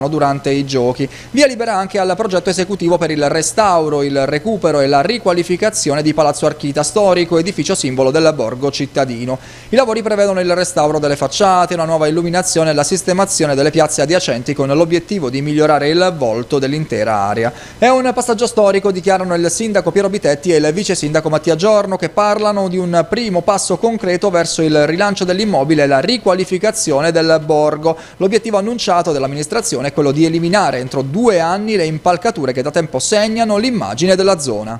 durante i giochi. Via libera anche al progetto esecutivo per il restauro, il recupero e la riqualificazione di Palazzo Archita storico, edificio simbolo del borgo cittadino. I lavori prevedono il restauro delle facciate, una nuova illuminazione e la sistemazione delle piazze adiacenti con l'obiettivo di migliorare il volto dell'intera area. È un passaggio storico, dichiarano il sindaco Piero Bitetti e il vice sindaco Mattia Giorno, che parlano di un primo passo concreto verso il rilancio dell'immobile e la riqualificazione del borgo. L'obiettivo annunciato dell'amministrazione è quello di eliminare entro 2 anni le impalcature che da tempo segnano l'immagine della zona.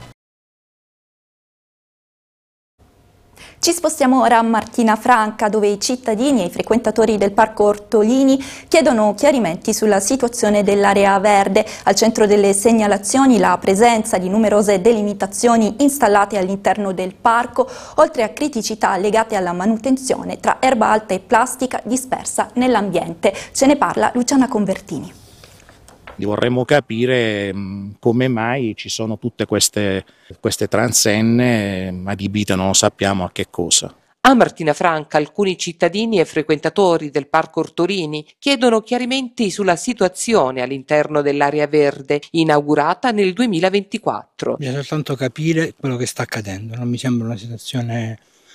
Ci spostiamo ora a Martina Franca, dove i cittadini e i frequentatori del Parco Ortolini chiedono chiarimenti sulla situazione dell'area verde. Al centro delle segnalazioni la presenza di numerose delimitazioni installate all'interno del parco, oltre a criticità legate alla manutenzione tra erba alta e plastica dispersa nell'ambiente. Ce ne parla Luciana Convertini. Vorremmo capire come mai ci sono tutte queste transenne adibite, non lo sappiamo a che cosa. A Martina Franca alcuni cittadini e frequentatori del Parco Ortolini chiedono chiarimenti sulla situazione all'interno dell'area verde inaugurata nel 2024. Bisogna soltanto capire quello che sta accadendo, non mi sembra una situazione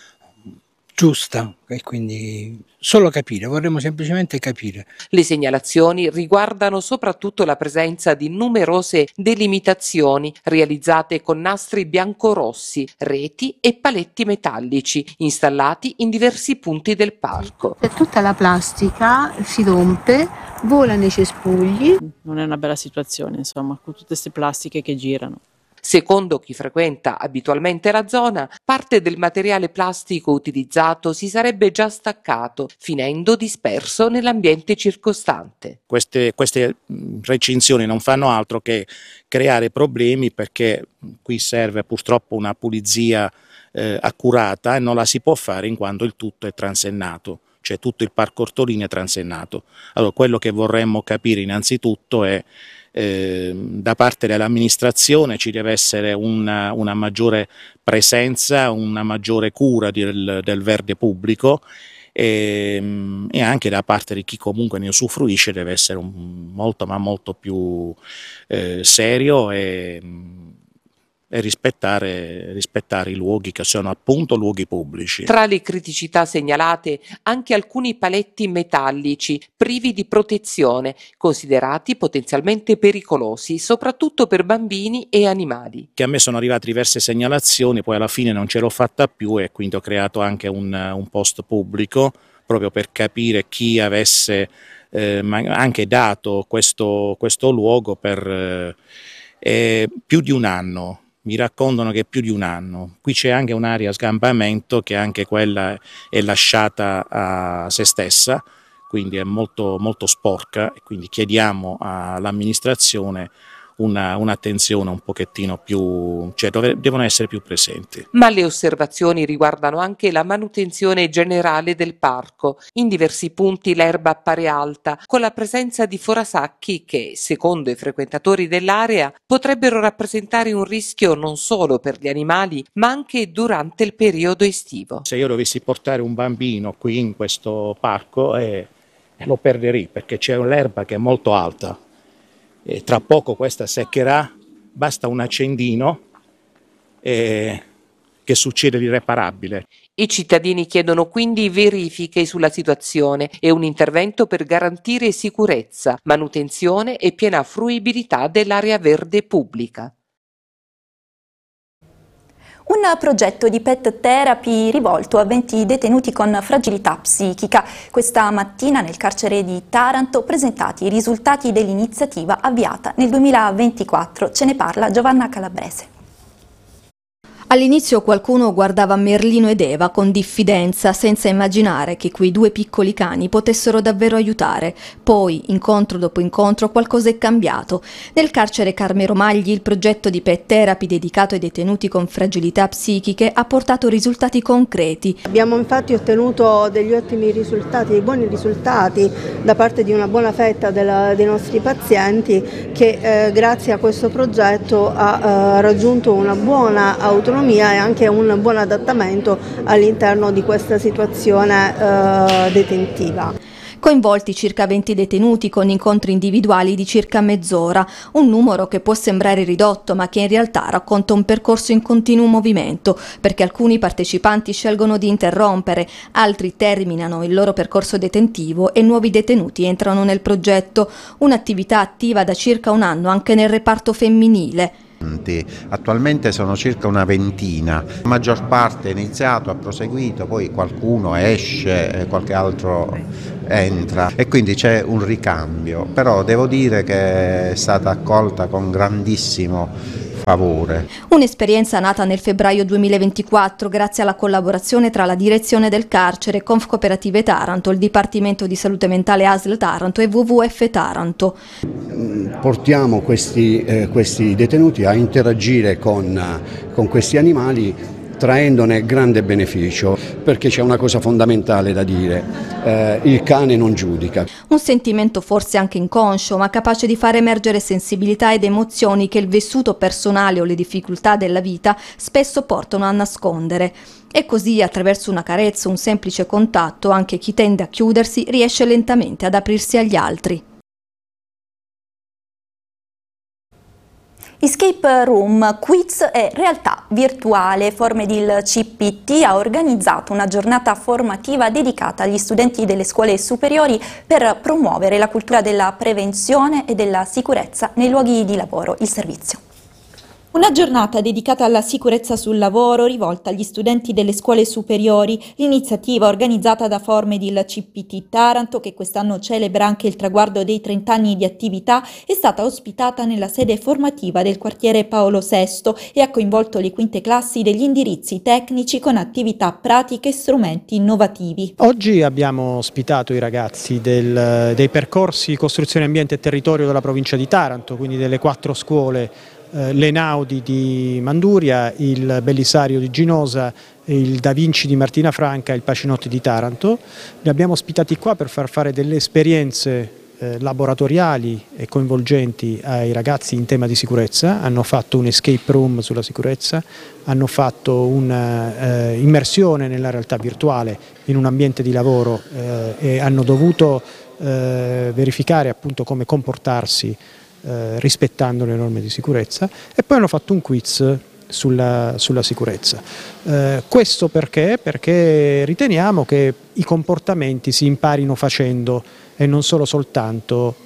giusta e quindi solo capire, vorremmo semplicemente capire. Le segnalazioni riguardano soprattutto la presenza di numerose delimitazioni realizzate con nastri bianco-rossi, reti e paletti metallici installati in diversi punti del parco. Tutta la plastica si rompe, vola nei cespugli. Non è una bella situazione, insomma, con tutte queste plastiche che girano. Secondo chi frequenta abitualmente la zona, parte del materiale plastico utilizzato si sarebbe già staccato, finendo disperso nell'ambiente circostante. Queste recinzioni non fanno altro che creare problemi, perché qui serve purtroppo una pulizia accurata e non la si può fare in quanto il tutto è transennato, cioè tutto il Parco Ortolini è transennato. Allora, quello che vorremmo capire innanzitutto è da parte dell'amministrazione ci deve essere una maggiore presenza, una maggiore cura del verde pubblico e anche da parte di chi comunque ne usufruisce deve essere molto più serio e rispettare i luoghi che sono appunto luoghi pubblici. Tra le criticità segnalate anche alcuni paletti metallici privi di protezione, considerati potenzialmente pericolosi, soprattutto per bambini e animali. Che a me sono arrivate diverse segnalazioni, poi alla fine non ce l'ho fatta più e quindi ho creato anche un post pubblico proprio per capire chi avesse anche dato questo luogo per più di un anno. Mi raccontano che è più di un anno. Qui c'è anche un'area a scampamento che anche quella è lasciata a se stessa, quindi è molto sporca e quindi chiediamo all'amministrazione un'attenzione un pochettino più, cioè devono essere più presenti. Ma le osservazioni riguardano anche la manutenzione generale del parco. In diversi punti l'erba appare alta, con la presenza di forasacchi che, secondo i frequentatori dell'area, potrebbero rappresentare un rischio non solo per gli animali, ma anche durante il periodo estivo. Se io dovessi portare un bambino qui in questo parco lo perderei, perché c'è l'erba che è molto alta. E tra poco questa seccherà, basta un accendino che succede l'irreparabile. I cittadini chiedono quindi verifiche sulla situazione e un intervento per garantire sicurezza, manutenzione e piena fruibilità dell'area verde pubblica. Un progetto di pet therapy rivolto a 20 detenuti con fragilità psichica. Questa mattina nel carcere di Taranto presentati i risultati dell'iniziativa avviata nel 2024. Ce ne parla Giovanna Calabrese. All'inizio qualcuno guardava Merlino ed Eva con diffidenza, senza immaginare che quei 2 piccoli cani potessero davvero aiutare. Poi, incontro dopo incontro, qualcosa è cambiato. Nel carcere Carmelo Magli il progetto di pet therapy dedicato ai detenuti con fragilità psichiche ha portato risultati concreti. Abbiamo infatti ottenuto degli ottimi risultati, dei buoni risultati da parte di una buona fetta dei nostri pazienti che grazie a questo progetto ha raggiunto una buona autonomia e anche un buon adattamento all'interno di questa situazione detentiva. Coinvolti circa 20 detenuti con incontri individuali di circa mezz'ora, un numero che può sembrare ridotto ma che in realtà racconta un percorso in continuo movimento, perché alcuni partecipanti scelgono di interrompere, altri terminano il loro percorso detentivo e nuovi detenuti entrano nel progetto, un'attività attiva da circa un anno anche nel reparto femminile. Attualmente sono circa una ventina, la maggior parte è iniziato, ha proseguito, poi qualcuno esce, qualche altro entra e quindi c'è un ricambio, però devo dire che è stata accolta con grandissimo favore. Un'esperienza nata nel febbraio 2024 grazie alla collaborazione tra la direzione del carcere, Confcooperative Taranto, il Dipartimento di Salute Mentale ASL Taranto e WWF Taranto. Portiamo questi detenuti a interagire con questi animali traendone grande beneficio, perché c'è una cosa fondamentale da dire, il cane non giudica. Un sentimento forse anche inconscio, ma capace di far emergere sensibilità ed emozioni che il vissuto personale o le difficoltà della vita spesso portano a nascondere. E così, attraverso una carezza, un semplice contatto, anche chi tende a chiudersi riesce lentamente ad aprirsi agli altri. Escape Room, quiz e realtà virtuale. Formedil CPT ha organizzato una giornata formativa dedicata agli studenti delle scuole superiori per promuovere la cultura della prevenzione e della sicurezza nei luoghi di lavoro, il servizio. Una giornata dedicata alla sicurezza sul lavoro rivolta agli studenti delle scuole superiori. L'iniziativa organizzata da Formedil CPT Taranto, che quest'anno celebra anche il traguardo dei 30 anni di attività, è stata ospitata nella sede formativa del quartiere Paolo VI e ha coinvolto le quinte classi degli indirizzi tecnici con attività pratiche e strumenti innovativi. Oggi abbiamo ospitato i ragazzi dei percorsi Costruzione Ambiente e Territorio della provincia di Taranto, quindi delle 4 scuole, l'Enaudi di Manduria, il Bellisario di Ginosa, il Da Vinci di Martina Franca e il Pacinotti di Taranto. Li abbiamo ospitati qua per far fare delle esperienze laboratoriali e coinvolgenti ai ragazzi in tema di sicurezza. Hanno fatto un escape room sulla sicurezza, hanno fatto un'immersione nella realtà virtuale in un ambiente di lavoro e hanno dovuto verificare appunto come comportarsi rispettando le norme di sicurezza, e poi hanno fatto un quiz sulla sicurezza. Questo perché? Perché riteniamo che i comportamenti si imparino facendo e non solo soltanto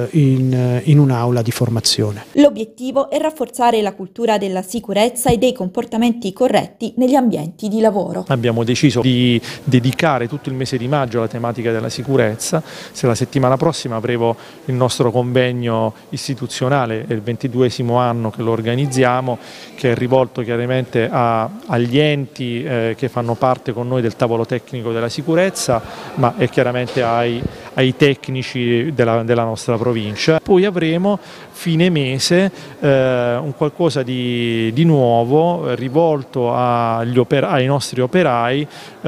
in un'aula di formazione. L'obiettivo è rafforzare la cultura della sicurezza e dei comportamenti corretti negli ambienti di lavoro. Abbiamo deciso di dedicare tutto il mese di maggio alla tematica della sicurezza. Se la settimana prossima avremo il nostro convegno istituzionale, è il 22esimo anno che lo organizziamo, che è rivolto chiaramente agli enti che fanno parte con noi del tavolo tecnico della sicurezza, ma è chiaramente ai tecnici della nostra provincia. Poi avremo fine mese un qualcosa di nuovo rivolto ai nostri operai.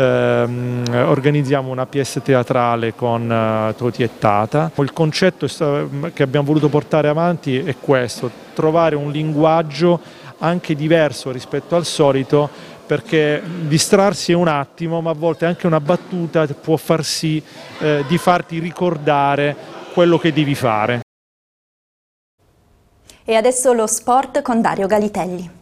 Organizziamo una pièce teatrale con Toti e Tata. Il concetto che abbiamo voluto portare avanti è questo: trovare un linguaggio anche diverso rispetto al solito, perché distrarsi è un attimo, ma a volte anche una battuta può far sì di farti ricordare quello che devi fare. E adesso lo sport con Dario Galitelli.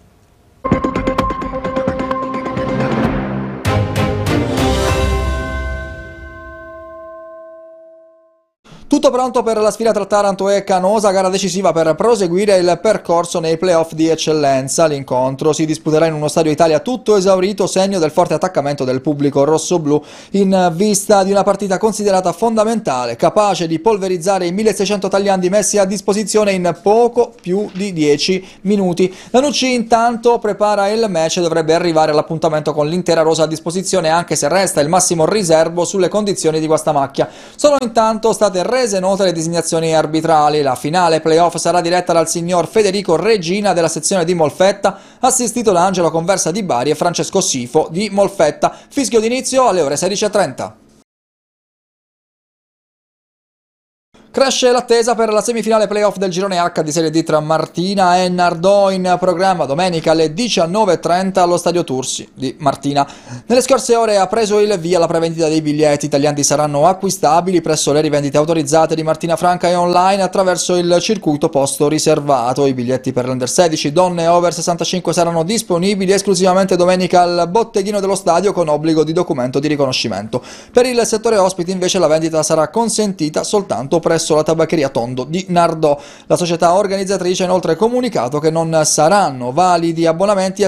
Tutto pronto per la sfida tra Taranto e Canosa, gara decisiva per proseguire il percorso nei playoff di eccellenza. L'incontro si disputerà in uno stadio Italia tutto esaurito, segno del forte attaccamento del pubblico rossoblù in vista di una partita considerata fondamentale, capace di polverizzare i 1600 tagliandi messi a disposizione in poco più di 10 minuti. Lanucci intanto prepara il match e dovrebbe arrivare all'appuntamento con l'intera rosa a disposizione, anche se resta il massimo riservo sulle condizioni di Guastamacchia. Sono intanto state rese note le designazioni arbitrali. La finale playoff sarà diretta dal signor Federico Regina della sezione di Molfetta, assistito da Angelo Conversa di Bari e Francesco Sifo di Molfetta. Fischio d'inizio alle ore 16:30. Cresce l'attesa per la semifinale playoff del girone H di Serie D tra Martina e Nardò, in programma domenica alle 19:30 allo Stadio Tursi di Martina. Nelle scorse ore ha preso il via la prevendita dei biglietti. I tagliandi saranno acquistabili presso le rivendite autorizzate di Martina Franca e online attraverso il circuito posto riservato. I biglietti per l'Under 16, donne e over 65 saranno disponibili esclusivamente domenica al botteghino dello stadio con obbligo di documento di riconoscimento. Per il settore ospiti invece la vendita sarà consentita soltanto presso la tabaccheria Tondo di Nardò. La società organizzatrice ha inoltre comunicato che non saranno validi abbonamenti a